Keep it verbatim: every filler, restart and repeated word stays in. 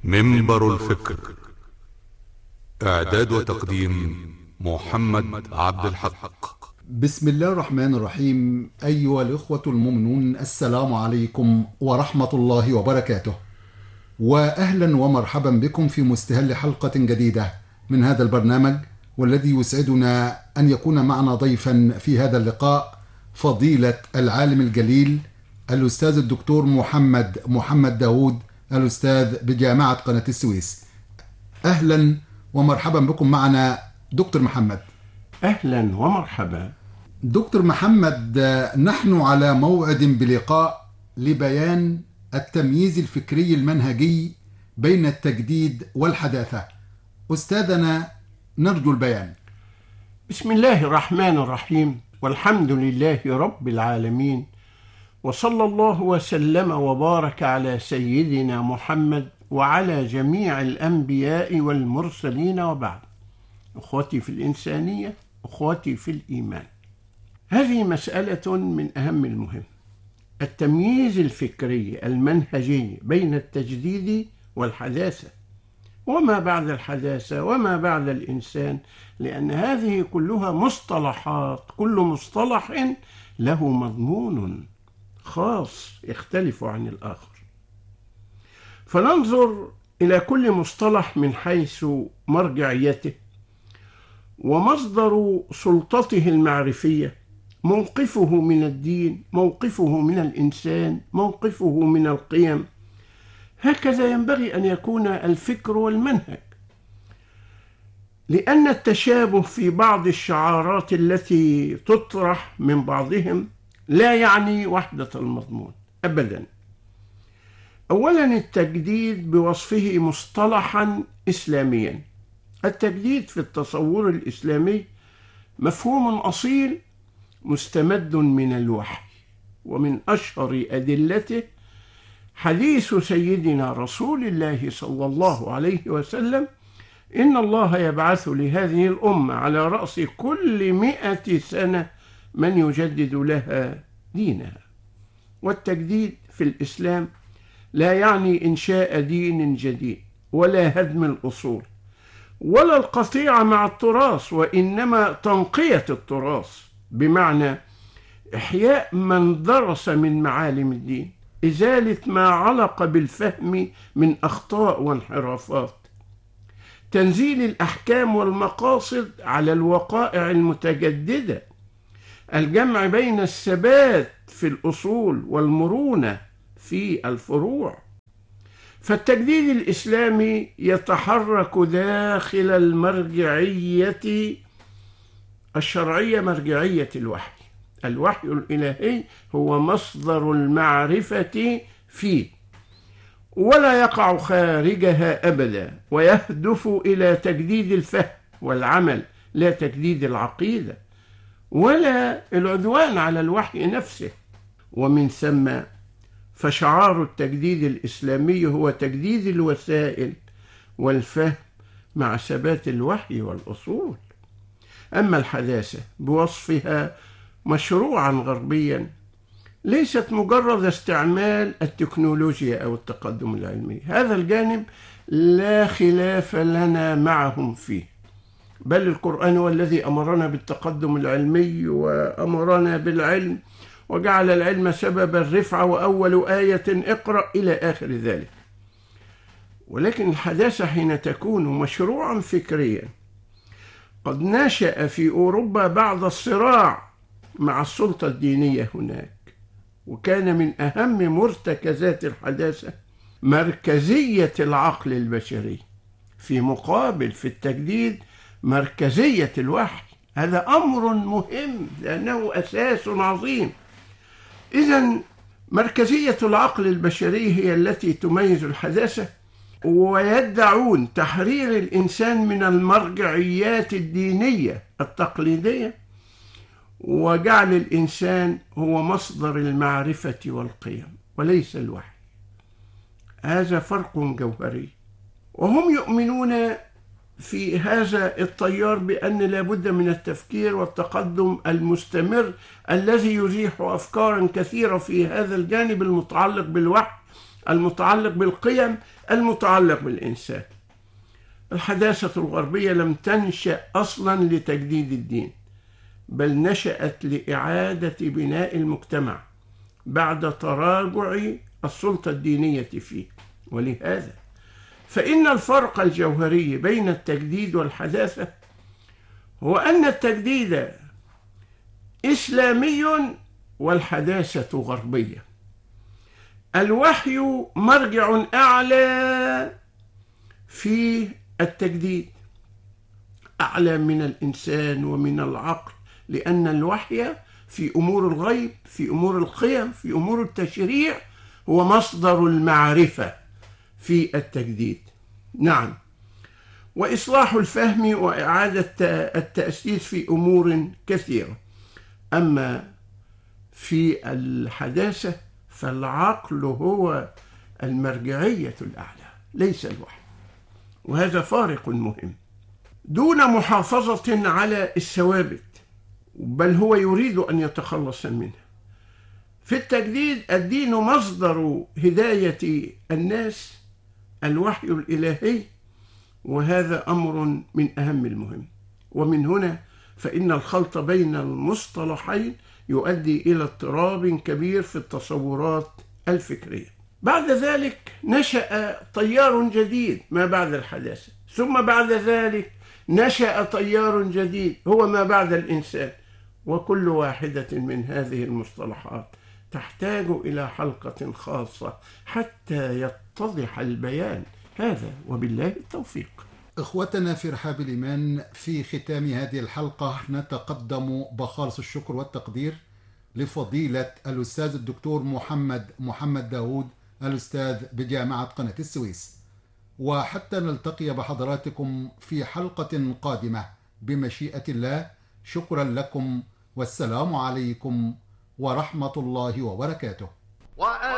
منبر الفكر. إعداد وتقديم محمد عبد الحق. بسم الله الرحمن الرحيم. أيها الإخوة المؤمنون، السلام عليكم ورحمة الله وبركاته، وأهلا ومرحبا بكم في مستهل حلقة جديدة من هذا البرنامج، والذي يسعدنا أن يكون معنا ضيفا في هذا اللقاء فضيلة العالم الجليل الأستاذ الدكتور محمد محمد داود، الأستاذ بجامعة قناة السويس. أهلا ومرحبا بكم معنا دكتور محمد. أهلا ومرحبا دكتور محمد، نحن على موعد بلقاء لبيان التمييز الفكري المنهجي بين التجديد والحداثة. أستاذنا نرجو البيان. بسم الله الرحمن الرحيم، والحمد لله رب العالمين، وصلى الله وسلم وبارك على سيدنا محمد وعلى جميع الأنبياء والمرسلين، وبعد. أخوتي في الإنسانية، أخوتي في الإيمان، هذه مسألة من أهم المهم، التمييز الفكري المنهجي بين التجديد والحداثة، وما بعد الحداثة وما بعد الإنسان، لأن هذه كلها مصطلحات، كل مصطلح له مضمون خاص يختلف عن الآخر. فننظر إلى كل مصطلح من حيث مرجعيته ومصدر سلطته المعرفية، موقفه من الدين، موقفه من الإنسان، موقفه من القيم. هكذا ينبغي أن يكون الفكر والمنهج، لأن التشابه في بعض الشعارات التي تطرح من بعضهم لا يعني وحدة المضمون أبدا. أولا، التجديد بوصفه مصطلحا إسلاميا. التجديد في التصور الإسلامي مفهوم أصيل مستمد من الوحي، ومن أشهر أدلته حديث سيدنا رسول الله صلى الله عليه وسلم: إن الله يبعث لهذه الأمة على رأس كل مئة سنة من يجدد لها دينها. والتجديد في الإسلام لا يعني إنشاء دين جديد، ولا هدم الأصول، ولا القطيعة مع التراث، وإنما تنقية التراث، بمعنى إحياء من درس من معالم الدين، إزالة ما علق بالفهم من أخطاء وانحرافات، تنزيل الأحكام والمقاصد على الوقائع المتجددة، الجمع بين الثبات في الأصول والمرونة في الفروع. فالتجديد الإسلامي يتحرك داخل المرجعية الشرعية، مرجعية الوحي. الوحي الإلهي هو مصدر المعرفة فيه، ولا يقع خارجها أبدا، ويهدف إلى تجديد الفهم والعمل، لا تجديد العقيدة ولا العدوان على الوحي نفسه. ومن ثم فشعار التجديد الإسلامي هو تجديد الوسائل والفهم مع ثبات الوحي والأصول. أما الحداثة بوصفها مشروعا غربيا ليست مجرد استعمال التكنولوجيا أو التقدم العلمي، هذا الجانب لا خلاف لنا معهم فيه، بل القرآن هو الذي أمرنا بالتقدم العلمي وأمرنا بالعلم، وجعل العلم سبب الرفعة، وأول آية اقرأ إلى آخر ذلك. ولكن الحداثة حين تكون مشروعا فكريا قد نشأ في أوروبا بعد الصراع مع السلطة الدينية هناك، وكان من أهم مرتكزات الحداثة مركزية العقل البشري، في مقابل في التجديد مركزية الوحي. هذا أمر مهم لأنه أساس عظيم. إذن مركزية العقل البشري هي التي تميز الحداثة، ويدعون تحرير الإنسان من المرجعيات الدينية التقليدية، وجعل الإنسان هو مصدر المعرفة والقيم وليس الوحي. هذا فرق جوهري، وهم يؤمنون في هذا التيار بأن لا بد من التفكير والتقدم المستمر الذي يزيح أفكارا كثيرة في هذا الجانب المتعلق بالوحي المتعلق بالقيم، المتعلق بالإنسان. الحداثة الغربية لم تنشأ أصلا لتجديد الدين، بل نشأت لإعادة بناء المجتمع بعد تراجع السلطة الدينية فيه. ولهذا فإن الفرق الجوهري بين التجديد والحداثة هو أن التجديد إسلامي والحداثة غربية. الوحي مرجع أعلى في التجديد، أعلى من الإنسان ومن العقل، لأن الوحي في أمور الغيب، في أمور القيم، في أمور التشريع، هو مصدر المعرفة في التجديد. نعم، وإصلاح الفهم وإعادة التأسيس في أمور كثيرة. أما في الحداثة فالعقل هو المرجعية الأعلى، ليس الوحي، وهذا فارق مهم. دون محافظة على الثوابت، بل هو يريد أن يتخلص منها. في التجديد الدين مصدر هداية الناس، الوحي الإلهي، وهذا أمر من أهم المهم. ومن هنا فإن الخلط بين المصطلحين يؤدي إلى اضطراب كبير في التصورات الفكرية. بعد ذلك نشأ تيار جديد ما بعد الحداثة، ثم بعد ذلك نشأ تيار جديد هو ما بعد الإنسان، وكل واحدة من هذه المصطلحات تحتاج إلى حلقة خاصة حتى يتضح البيان. هذا وبالله التوفيق. إخوتنا في رحاب الإيمان، في ختام هذه الحلقة نتقدم بخالص الشكر والتقدير لفضيلة الأستاذ الدكتور محمد محمد داود، الأستاذ بجامعة قناة السويس. وحتى نلتقي بحضراتكم في حلقة قادمة بمشيئة الله، شكرا لكم، والسلام عليكم ورحمة الله وبركاته.